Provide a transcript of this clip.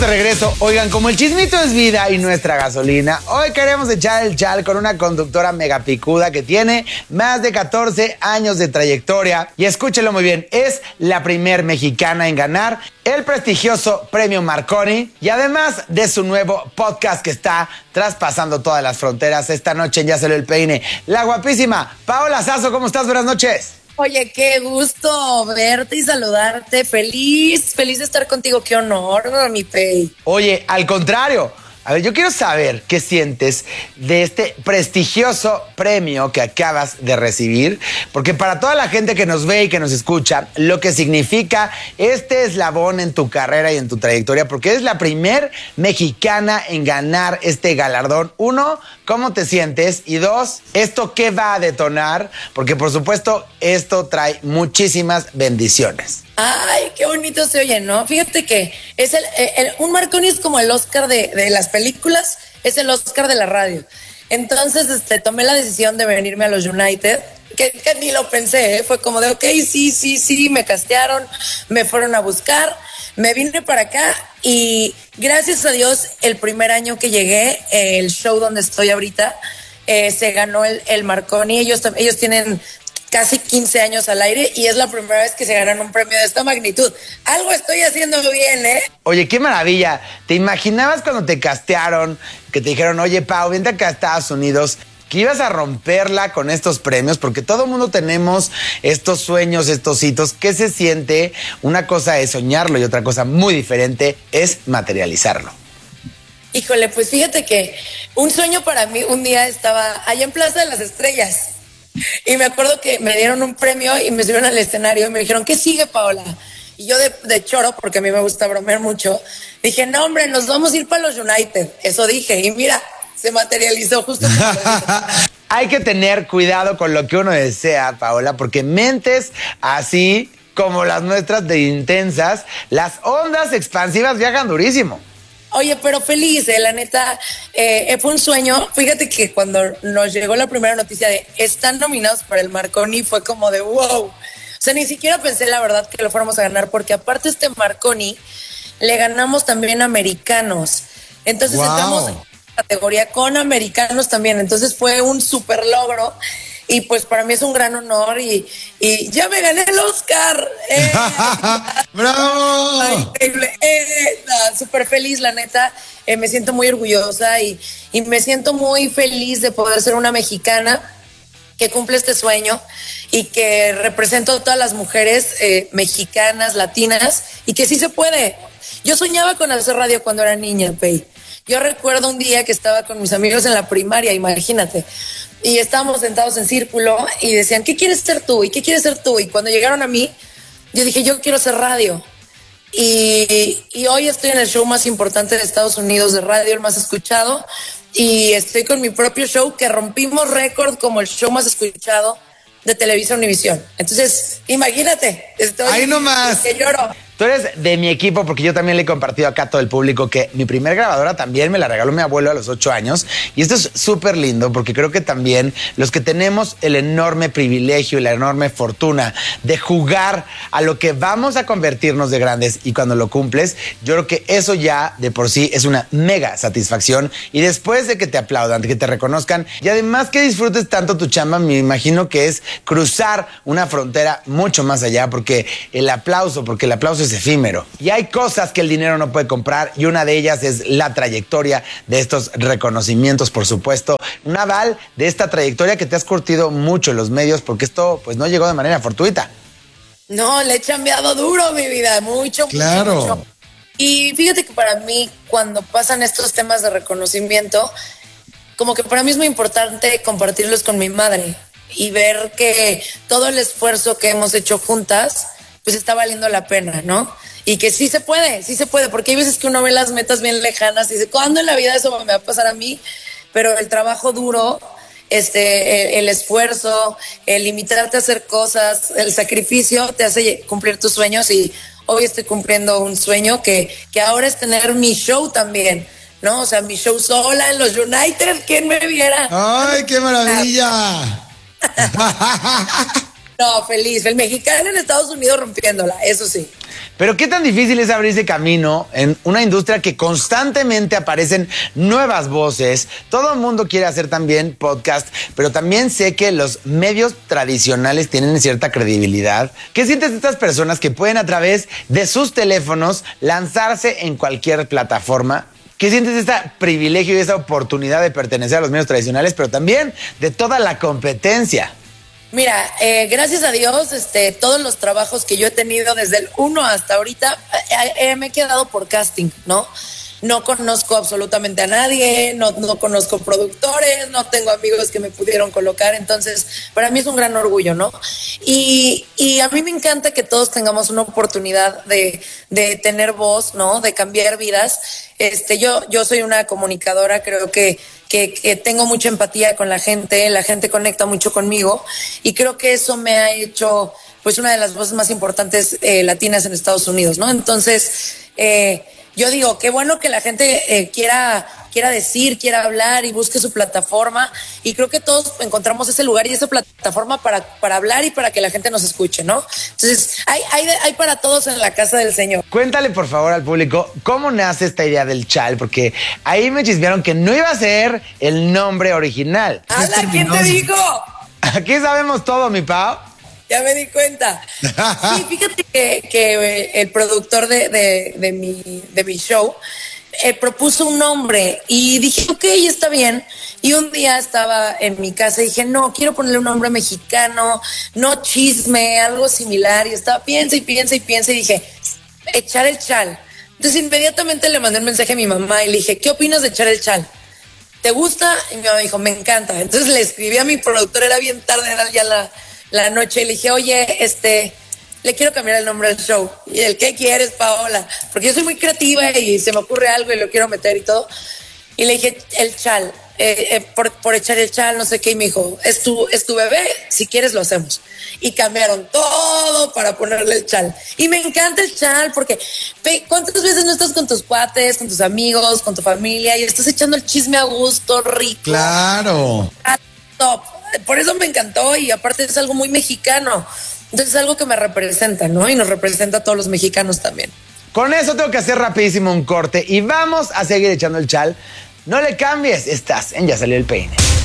De regreso, oigan, como el chismito es vida y nuestra gasolina, hoy queremos echar el chal con una conductora mega picuda que tiene más de 14 años de trayectoria. Y escúchelo muy bien, es la primer mexicana en ganar el prestigioso premio Marconi y además de su nuevo podcast que está traspasando todas las fronteras. Esta noche en Ya Salió el Peine, la guapísima Paola Sasso. ¿Cómo estás? Buenas noches. Oye, qué gusto verte y saludarte. Feliz de estar contigo. Qué honor, mi Pei. Oye, al contrario. A ver, yo quiero saber qué sientes de este prestigioso premio que acabas de recibir, porque para toda la gente que nos ve y que nos escucha, lo que significa este eslabón en tu carrera y en tu trayectoria, porque eres la primer mexicana en ganar este galardón. Uno, ¿cómo te sientes? Y dos, ¿esto qué va a detonar? Porque por supuesto, esto trae muchísimas bendiciones. Ay, qué bonito se oye, ¿no? Fíjate que es un Marconi es como el Oscar de las películas, es el Oscar de la radio. Entonces, tomé la decisión de venirme a los United, que ni lo pensé, ¿eh? Fue como de, ok, sí, me castearon, me fueron a buscar, me vine para acá y gracias a Dios, el primer año que llegué, el show donde estoy ahorita, se ganó el Marconi. Ellos tienen casi 15 años al aire y es la primera vez que se ganan un premio de esta magnitud. Algo estoy haciendo bien, ¿eh? Oye, qué maravilla. ¿Te imaginabas cuando te castearon, que te dijeron, oye, Pau, vente acá a Estados Unidos, que ibas a romperla con estos premios? Porque todo mundo tenemos estos sueños, estos hitos. ¿Qué se siente? Una cosa es soñarlo y otra cosa muy diferente es materializarlo. Híjole, pues fíjate que un sueño para mí, un día estaba allá en Plaza de las Estrellas y me acuerdo que me dieron un premio y me subieron al escenario y me dijeron, ¿qué sigue, Paola? Y yo de choro, porque a mí me gusta bromear mucho, dije, no, hombre, nos vamos a ir para los United. Eso dije, y mira, se materializó justo como lo dije. Hay que tener cuidado con lo que uno desea, Paola, porque mentes así como las nuestras de intensas, las ondas expansivas viajan durísimo. Oye, pero feliz, la neta, fue un sueño. Fíjate que cuando nos llegó la primera noticia de están nominados para el Marconi, fue como de wow. O sea, ni siquiera pensé la verdad que lo fuéramos a ganar, porque aparte este Marconi le ganamos también a americanos. Entonces entramos en categoría con americanos también. Entonces fue un súper logro. Y pues para mí es un gran honor y ya me gané el Oscar. ¡Bravo! Increíble. Súper feliz, la neta. Me siento muy orgullosa y me siento muy feliz de poder ser una mexicana que cumple este sueño y que represento a todas las mujeres mexicanas, latinas, y que sí se puede. Yo soñaba con hacer radio cuando era niña, Pei. Yo recuerdo un día que estaba con mis amigos en la primaria, imagínate, y estábamos sentados en círculo y decían, ¿qué quieres ser tú? ¿Y qué quieres ser tú? Y cuando llegaron a mí, yo dije, yo quiero hacer radio. Y hoy estoy en el show más importante de Estados Unidos de radio, el más escuchado, y estoy con mi propio show que rompimos récord como el show más escuchado de Televisa Univisión. Entonces, imagínate, estoy... ¡Ahí nomás! Que lloro. Tú eres de mi equipo porque yo también le he compartido acá a todo el público que mi primer grabadora también me la regaló mi abuelo a los 8 años. Y esto es súper lindo porque creo que también los que tenemos el enorme privilegio y la enorme fortuna de jugar a lo que vamos a convertirnos de grandes y cuando lo cumples, yo creo que eso ya de por sí es una mega satisfacción. Y después de que te aplaudan, que te reconozcan y además que disfrutes tanto tu chamba, me imagino que es cruzar una frontera mucho más allá porque el aplauso es efímero. Y hay cosas que el dinero no puede comprar y una de ellas es la trayectoria de estos reconocimientos, por supuesto. Un aval de esta trayectoria que te has curtido mucho en los medios porque esto pues no llegó de manera fortuita. No, le he chambeado duro mi vida, mucho. Y fíjate que para mí cuando pasan estos temas de reconocimiento, como que para mí es muy importante compartirlos con mi madre y ver que todo el esfuerzo que hemos hecho juntas pues está valiendo la pena, ¿no? Y que sí se puede, porque hay veces que uno ve las metas bien lejanas y dice, ¿cuándo en la vida eso me va a pasar a mí? Pero el trabajo duro, el esfuerzo, el limitarte a hacer cosas, el sacrificio te hace cumplir tus sueños y hoy estoy cumpliendo un sueño que ahora es tener mi show también, ¿no? O sea, mi show sola en los United, ¿quién me viera? ¡Ay, qué maravilla! No, feliz. El mexicano en Estados Unidos rompiéndola, eso sí. Pero qué tan difícil es abrirse camino en una industria que constantemente aparecen nuevas voces. Todo el mundo quiere hacer también podcast, pero también sé que los medios tradicionales tienen cierta credibilidad. ¿Qué sientes de estas personas que pueden a través de sus teléfonos lanzarse en cualquier plataforma? ¿Qué sientes de este privilegio y esa oportunidad de pertenecer a los medios tradicionales, pero también de toda la competencia? Mira, gracias a Dios, todos los trabajos que yo he tenido desde el 1 hasta ahorita, me he quedado por casting, ¿no? No conozco absolutamente a nadie, no conozco productores, no tengo amigos que me pudieron colocar, entonces para mí es un gran orgullo, ¿no? Y a mí me encanta que todos tengamos una oportunidad de tener voz, ¿no? De cambiar vidas. Yo soy una comunicadora, creo que tengo mucha empatía con la gente conecta mucho conmigo y creo que eso me ha hecho pues una de las voces más importantes latinas en Estados Unidos, ¿no? Entonces, yo digo, qué bueno que la gente quiera decir, quiera hablar y busque su plataforma y creo que todos encontramos ese lugar y esa plataforma para hablar y para que la gente nos escuche, ¿no? Entonces, hay para todos en la casa del Señor. Cuéntale, por favor, al público, ¿cómo nace esta idea del Chal? Porque ahí me chismearon que no iba a ser el nombre original. ¡Hala! ¿Quién te dijo? Aquí sabemos todo, mi Pau. Ya me di cuenta. Sí, fíjate que el productor de mi show propuso un nombre y dije, ok, está bien. Y un día estaba en mi casa y dije, no, quiero ponerle un nombre mexicano, no chisme, algo similar. Y estaba, piensa y dije, echar el chal. Entonces inmediatamente le mandé un mensaje a mi mamá y le dije, ¿qué opinas de echar el chal? ¿Te gusta? Y mi mamá dijo, me encanta. Entonces le escribí a mi productor, era bien tarde, era ya la noche y le dije, oye, le quiero cambiar el nombre del show. Y el, ¿qué quieres, Paola? Porque yo soy muy creativa y se me ocurre algo y lo quiero meter y todo. Y le dije, el chal, por echar el chal, no sé qué. Y me dijo, es tu bebé, si quieres lo hacemos. Y cambiaron todo para ponerle el chal. Y me encanta el chal porque ¿cuántas veces no estás con tus cuates, con tus amigos, con tu familia y estás echando el chisme a gusto, rico? Claro. Top. Por eso me encantó y aparte es algo muy mexicano. Entonces es algo que me representa, ¿no? Y nos representa a todos los mexicanos también. Con eso tengo que hacer rapidísimo un corte y vamos a seguir echando el chal. No le cambies, estás en Ya Salió el Peine.